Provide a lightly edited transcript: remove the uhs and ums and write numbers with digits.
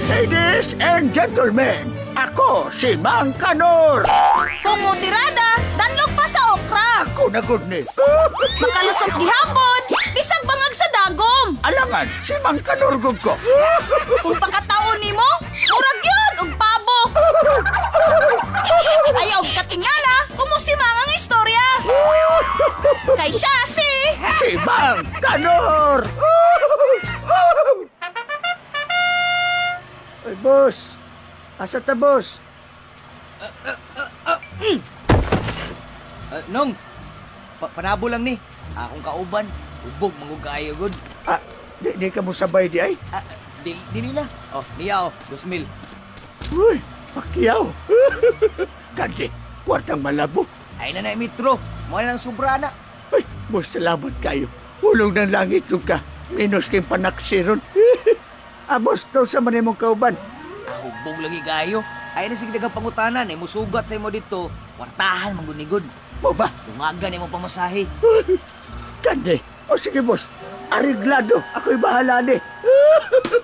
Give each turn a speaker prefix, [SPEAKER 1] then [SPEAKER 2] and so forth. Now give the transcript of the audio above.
[SPEAKER 1] Ladies and gentlemen, ako si Mang Kanor.
[SPEAKER 2] Kung mo tirada, danlog pa sa okra.
[SPEAKER 1] Ako na good ni.
[SPEAKER 2] Makalusot gihapon, bisag bangag sa dagom.
[SPEAKER 1] Alangan, si Mang Kanor gud ko.
[SPEAKER 2] Kung pakataon nimo, murag yun og pabo. Ayaw katingala, kumusimang ang istorya. Kay siya
[SPEAKER 1] Si Mang Kanor. Ay, boss. Asa ta, boss?
[SPEAKER 3] Nong, panabo lang ni. Akong kauban, ubog, mangug kaayo gud.
[SPEAKER 1] Di ka mo sabay di ay?
[SPEAKER 3] Dili na. Oh, niya 2,000.
[SPEAKER 1] Uy, pakyaw. Kandi, kwartang malabo.
[SPEAKER 3] Ay na metro. Mo na nang sobra na.
[SPEAKER 1] Ay, boss, salamat kayo. Hulong ng langit yung ka. Minus kayong panaksiron. Boss, daw sa man mong kauban.
[SPEAKER 3] Ubog lagi kayo. Ay na sige dagang pangutanan, ay musugat sa imo dito. Kwartahan manggunigod.
[SPEAKER 1] Mo ba?
[SPEAKER 3] Dungagan imo pamasahe.
[SPEAKER 1] Kandi. O sige, boss. Ariglado. Ako'y bahala ni.